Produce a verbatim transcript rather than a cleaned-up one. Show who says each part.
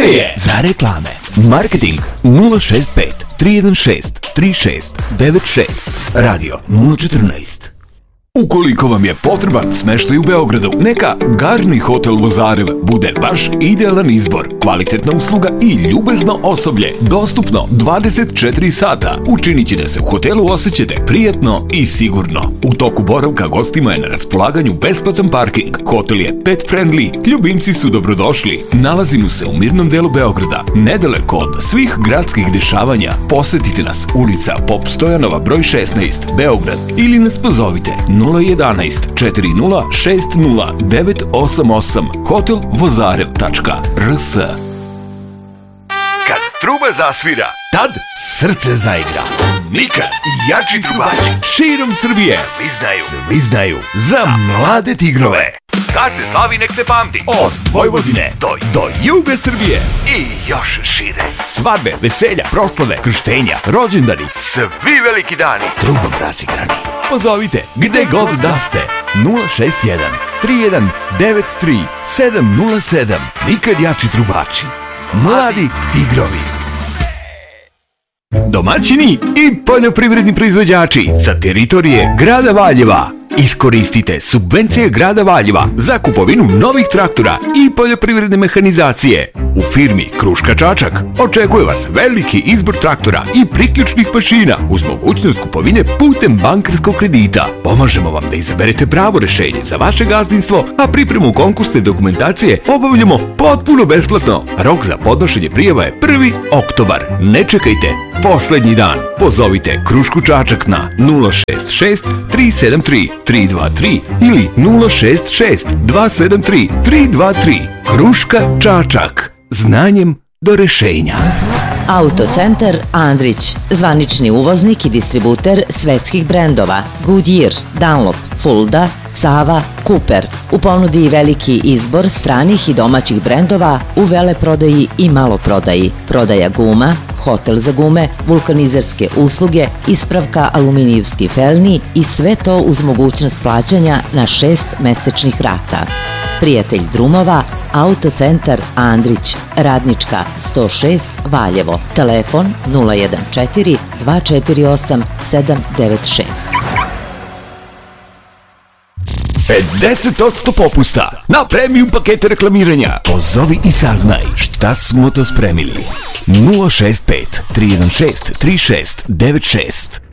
Speaker 1: Vreme je za reklame. Marketing nula šest pet tri jedan šest tri šest devet šest. Radio nula četrnaest. Ukoliko vam je potreban smeštaj u Beogradu, neka Garni hotel Vozarev bude vaš idealan izbor. Kvalitetna usluga i ljubezno osoblje, dostupno dvadeset četiri sata, učinit će da se u hotelu osjećate prijatno i sigurno. U toku boravka gostima je na raspolaganju besplatan parking. Hotel je pet friendly, ljubimci su dobrodošli. Nalazimo se u mirnom delu Beograda, nedaleko od svih gradskih dešavanja. Posetite nas, ulica Pop Stojanova broj šesnaest, Beograd, ili nas pozovite nula jedan jedan četiri nula šest nula devet osam osam hotel vozarev tačka r s. Kad truba zasvira, tad srce zaigra. Nikad jači trubači širom Srbije svi znaju, svi znaju za mlade tigrove. Kad se slavi, nek se pamti. Od Vojvodine do, do juga Srbije i još šire. Svadbe, veselja, proslave, krštenja, rođendani, svi veliki dani. Trubom razigrani. Pozovite gde god da ste. nula šest jedan tri jedan devet tri sedam nula sedam. Nikad jači trubači. Mladi tigrovi. Domaćini i poljoprivredni proizvođači sa teritorije grada Valjeva. Iskoristite subvencije grada Valjeva za kupovinu novih traktora i poljoprivredne mehanizacije. U firmi Kruška Čačak očekuje vas veliki izbor traktora i priključnih mašina uz mogućnost kupovine putem bankarskog kredita. Pomažemo vam da izaberete pravo rešenje za vaše gazdinstvo, a pripremu konkursne dokumentacije obavljamo potpuno besplatno. Rok za podnošenje prijava je prvi oktobar. Ne čekajte poslednji dan. Pozovite Krušku Čačak na nula šest šest tri sedam tri tri dva tri ili nula šest šest dva sedam tri tri dva tri. Kruška Čačak. Znanjem do rešenja.
Speaker 2: Autocentar Andrić, zvanični uvoznik i distributer svetskih brendova Goodyear, Dunlop, Fulda, Sava, Cooper. U ponudi veliki izbor stranih i domaćih brendova u veleprodaji i maloprodaji. Prodaja guma, hotel za gume, vulkanizerske usluge, ispravka aluminijevskih felni i sve to uz mogućnost plaćanja na šest mesečnih rata. Prijatelj drumova, Autocentar Andrić, Radnička sto šest Valjevo, telefon nula jedan četiri dva četiri osam sedam devet šest.
Speaker 1: pedeset posto popusta na premium pakete reklamiranja. Pozovi i saznaj šta smo to spremili. nula šest pet tri jedan šest tri šest devet šest.